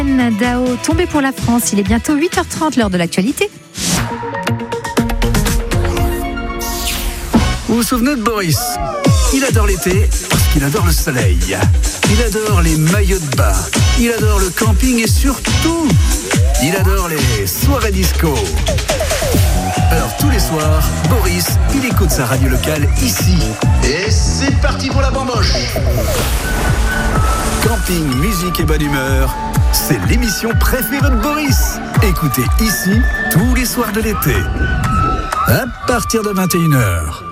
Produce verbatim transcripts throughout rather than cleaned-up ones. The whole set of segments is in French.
Dao, tombé pour la France. Il est bientôt huit heures trente, l'heure de l'actualité. Vous vous souvenez de Boris ? Il adore l'été parce qu'il adore le soleil. Il adore les maillots de bain. Il adore le camping et surtout, il adore les soirées disco. Alors tous les soirs, Boris, il écoute sa radio locale ici. Et c'est parti pour la bamboche. Camping, musique et bonne humeur, c'est l'émission préférée de Boris. Écoutez ici tous les soirs de l'été, à partir de vingt et une heures.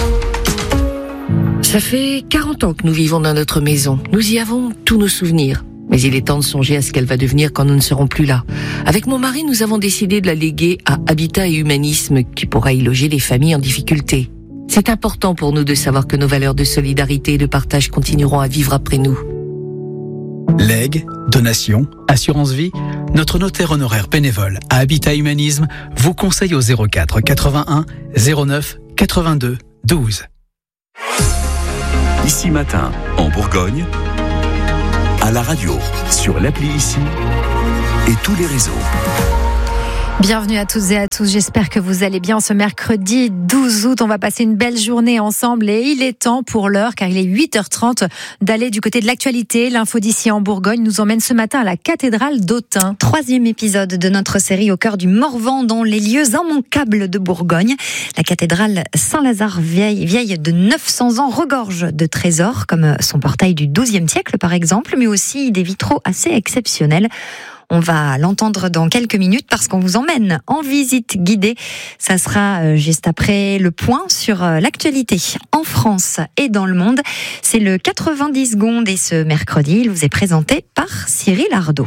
Ça fait quarante ans que nous vivons dans notre maison. Nous y avons tous nos souvenirs. Mais il est temps de songer à ce qu'elle va devenir quand nous ne serons plus là. Avec mon mari, nous avons décidé de la léguer à Habitat et Humanisme, qui pourra y loger les familles en difficulté. C'est important pour nous de savoir que nos valeurs de solidarité et de partage continueront à vivre après nous. Legs, donations, assurance vie, notre notaire honoraire bénévole à Habitat Humanisme vous conseille au zéro quatre quatre-vingt-un zéro neuf quatre-vingt-deux douze. Ici Matin, en Bourgogne, à la radio, sur l'appli Ici et tous les réseaux. Bienvenue à tous et à tous, j'espère que vous allez bien. Ce mercredi douze août, on va passer une belle journée ensemble et il est temps pour l'heure, car il est huit heures trente, d'aller du côté de l'actualité. L'info d'ici en Bourgogne nous emmène ce matin à la cathédrale d'Autun. Troisième épisode de notre série au cœur du Morvan, dans les lieux immanquables de Bourgogne. La cathédrale Saint-Lazare, vieille, vieille de neuf cents ans, regorge de trésors, comme son portail du douzième siècle par exemple, mais aussi des vitraux assez exceptionnels. On va l'entendre dans quelques minutes parce qu'on vous emmène en visite guidée. Ça sera juste après le point sur l'actualité en France et dans le monde. C'est le quatre-vingt-dix secondes et ce mercredi, il vous est présenté par Cyril Ardo.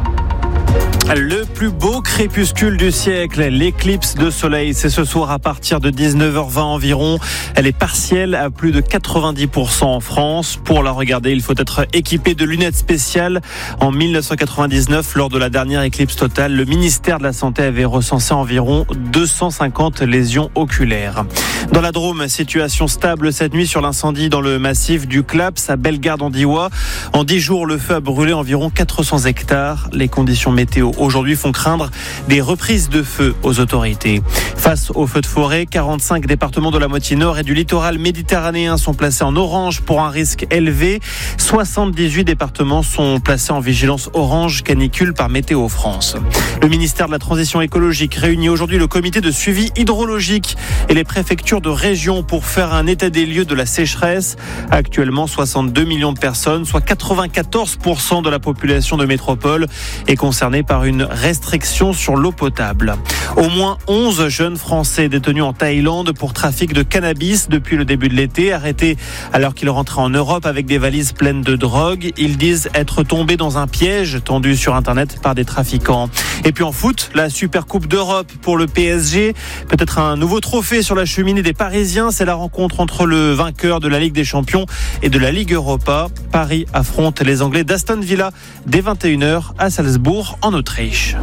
Le plus beau crépuscule du siècle, l'éclipse de soleil, c'est ce soir à partir de dix-neuf heures vingt environ. Elle est partielle à plus de quatre-vingt-dix pour cent en France. Pour la regarder, il faut être équipé de lunettes spéciales. En dix-neuf cent quatre-vingt-dix-neuf, lors de la dernière éclipse totale, le ministère de la Santé avait recensé environ deux cent cinquante lésions oculaires. Dans la Drôme, situation stable cette nuit sur l'incendie dans le massif du Claps à Bellegarde-en-Diois. En dix jours, le feu a brûlé environ quatre cents hectares. Les conditions météo aujourd'hui font craindre des reprises de feu aux autorités. Face aux feux de forêt, quarante-cinq départements de la moitié nord et du littoral méditerranéen sont placés en orange pour un risque élevé. soixante-dix-huit départements sont placés en vigilance orange canicule par Météo France. Le ministère de la Transition écologique réunit aujourd'hui le comité de suivi hydrologique et les préfectures de région pour faire un état des lieux de la sécheresse. Actuellement, soixante-deux millions de personnes, soit quatre-vingt-quatorze pour cent de la population de métropole, est concernée par une restriction sur l'eau potable. Au moins onze jeunes Français détenus en Thaïlande pour trafic de cannabis depuis le début de l'été, arrêtés alors qu'ils rentraient en Europe avec des valises pleines de drogue. Ils disent être tombés dans un piège tendu sur Internet par des trafiquants. Et puis en foot, la Super Coupe d'Europe pour le P S G. Peut-être un nouveau trophée sur la cheminée des Parisiens. C'est la rencontre entre le vainqueur de la Ligue des Champions et de la Ligue Europa. Paris affronte les Anglais d'Aston Villa dès vingt et une heures à Salzbourg en Autriche.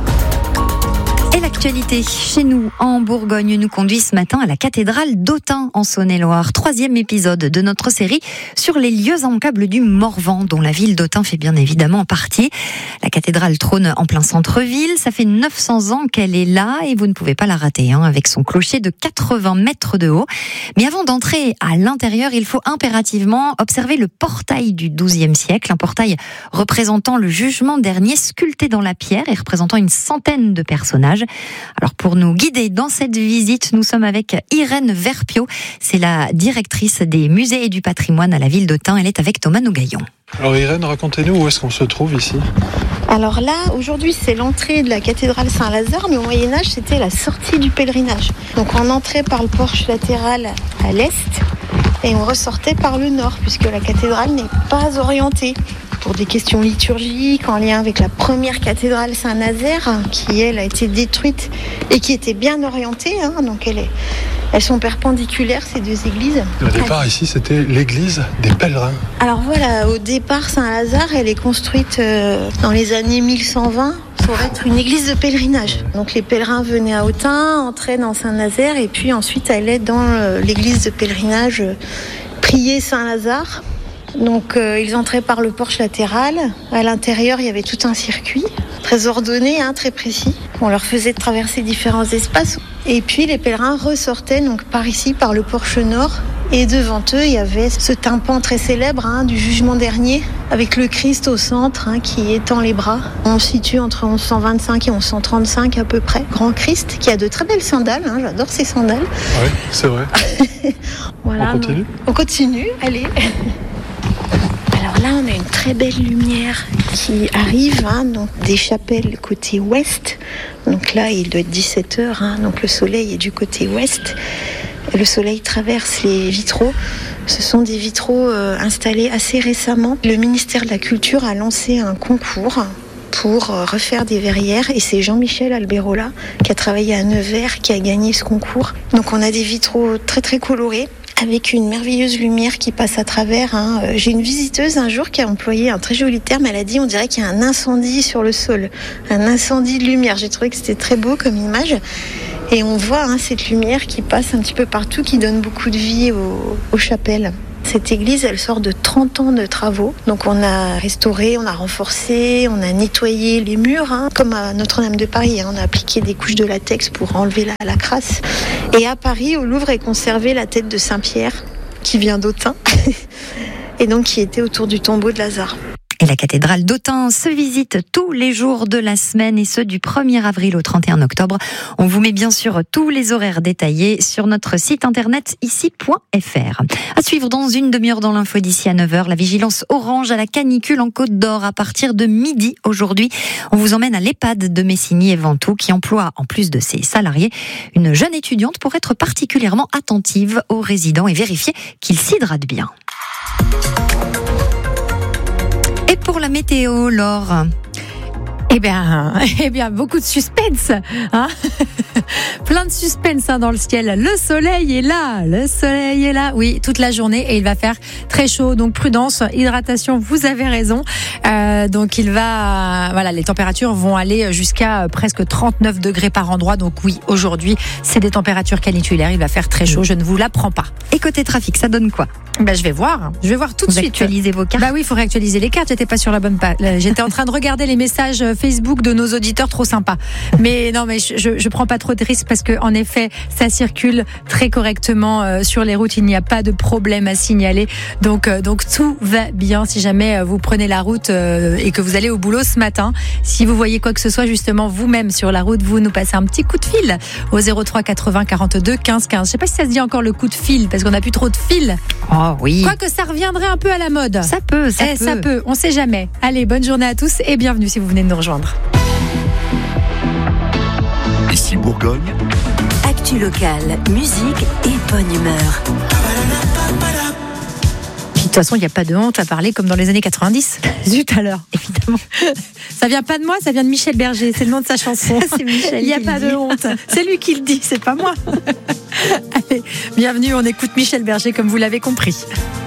Et l'actualité chez nous en Bourgogne nous conduit ce matin à la cathédrale d'Autun en Saône-et-Loire. Troisième épisode de notre série sur les lieux immanquables du Morvan, dont la ville d'Autun fait bien évidemment partie. La cathédrale trône en plein centre-ville. Ça fait neuf cents ans qu'elle est là et vous ne pouvez pas la rater, hein, avec son clocher de quatre-vingts mètres de haut. Mais avant d'entrer à l'intérieur, il faut impérativement observer le portail du douzième siècle, un portail représentant le jugement dernier sculpté dans la pierre et représentant une centaine de personnages. Alors pour nous guider dans cette visite, nous sommes avec Irène Verpiot. C'est la directrice des musées et du patrimoine à la ville d'Autun. Elle est avec Thomas Nougaillon. Alors Irène, racontez-nous où est-ce qu'on se trouve ici ? Alors là, aujourd'hui, c'est l'entrée de la cathédrale Saint-Lazare, mais au Moyen-Âge, c'était la sortie du pèlerinage. Donc on entrait par le porche latéral à l'est et on ressortait par le nord, puisque la cathédrale n'est pas orientée. Pour des questions liturgiques en lien avec la première cathédrale Saint-Nazaire, qui elle a été détruite et qui était bien orientée, hein, donc elle est, elles sont perpendiculaires ces deux églises. Au départ ici c'était l'église des pèlerins. Alors voilà, au départ Saint-Lazare, elle est construite euh, dans les années mille cent vingt pour être une église de pèlerinage. Donc les pèlerins venaient à Autun, entraient dans Saint-Nazaire et puis ensuite allaient dans euh, l'église de pèlerinage euh, prier Saint-Lazare. Donc euh, ils entraient par le porche latéral. À l'intérieur, il y avait tout un circuit très ordonné, hein, très précis. On leur faisait traverser différents espaces. Et puis les pèlerins ressortaient donc par ici, par le porche nord. Et devant eux, il y avait ce tympan très célèbre hein, du jugement dernier, avec le Christ au centre hein, qui étend les bras. On se situe entre onze cent vingt-cinq et onze cent trente-cinq à peu près. Grand Christ qui a de très belles sandales, hein, j'adore ces sandales. Oui, c'est vrai. Voilà, on continue donc, On continue, allez. Alors là, on a une très belle lumière qui arrive, hein, donc des chapelles côté ouest. Donc là, il doit être dix-sept heures, hein, donc le soleil est du côté ouest. Le soleil traverse les vitraux. Ce sont des vitraux euh, installés assez récemment. Le ministère de la Culture a lancé un concours pour euh, refaire des verrières et c'est Jean-Michel Alberola qui a travaillé à Nevers qui a gagné ce concours. Donc on a des vitraux très très colorés avec une merveilleuse lumière qui passe à travers. Hein. J'ai une visiteuse un jour qui a employé un très joli terme. Elle a dit on dirait qu'il y a un incendie sur le sol, un incendie de lumière. J'ai trouvé que c'était très beau comme image. Et on voit hein, cette lumière qui passe un petit peu partout, qui donne beaucoup de vie aux, aux chapelles. Cette église, elle sort de trente ans de travaux. Donc on a restauré, on a renforcé, on a nettoyé les murs, hein, comme à Notre-Dame de Paris. Hein, on a appliqué des couches de latex pour enlever la, la crasse. Et à Paris, au Louvre, est conservée la tête de Saint-Pierre, qui vient d'Autun, et donc qui était autour du tombeau de Lazare. Et la cathédrale d'Autun se visite tous les jours de la semaine et ce du premier avril au trente et un octobre. On vous met bien sûr tous les horaires détaillés sur notre site internet ici point f r. À suivre dans une demi-heure dans l'info d'ici à neuf heures, la vigilance orange à la canicule en Côte d'Or à partir de midi aujourd'hui. On vous emmène à l'EHPAD de Messigny et Ventoux qui emploie en plus de ses salariés une jeune étudiante pour être particulièrement attentive aux résidents et vérifier qu'ils s'hydratent bien. Et pour la météo, Laure? Eh bien, eh bien, beaucoup de suspense, hein. Plein de suspense hein, dans le ciel. Le soleil est là, le soleil est là. Oui, toute la journée et il va faire très chaud. Donc prudence, hydratation. Vous avez raison. Euh, donc il va, voilà, les températures vont aller jusqu'à presque trente-neuf degrés par endroit. Donc oui, aujourd'hui, c'est des températures caniculaires. Il va faire très chaud. Je ne vous l'apprends pas. Et côté trafic, ça donne quoi? Ben je vais voir. Je vais voir tout de vous suite. Actualisez vos cartes. Bah oui, il faut réactualiser les cartes. J'étais pas sur la bonne page. J'étais en train de regarder les messages Facebook de nos auditeurs, trop sympa. Mais non, mais je, je, je prends pas trop de risques parce que en effet, ça circule très correctement euh, sur les routes. Il n'y a pas de problème à signaler. Donc, euh, donc tout va bien. Si jamais euh, vous prenez la route euh, et que vous allez au boulot ce matin, si vous voyez quoi que ce soit justement vous-même sur la route, vous nous passez un petit coup de fil au zéro trois quatre-vingts quarante-deux quinze quinze. Je sais pas si ça se dit encore le coup de fil parce qu'on n'a plus trop de fil. Oh oui. Quoique ça reviendrait un peu à la mode. Ça peut, ça eh, peut. Ça peut. On sait jamais. Allez, bonne journée à tous et bienvenue si vous venez de nous rejoindre. Ici Bourgogne. Actu locale, musique et bonne humeur. Puis de toute façon, il n'y a pas de honte à parler comme dans les années quatre-vingt-dix. Zut alors, évidemment. Ça vient pas de moi, ça vient de Michel Berger. C'est le nom de sa chanson. C'est Michel. Il n'y a pas de honte. C'est lui qui le dit, c'est pas moi. Allez, bienvenue, on écoute Michel Berger comme vous l'avez compris.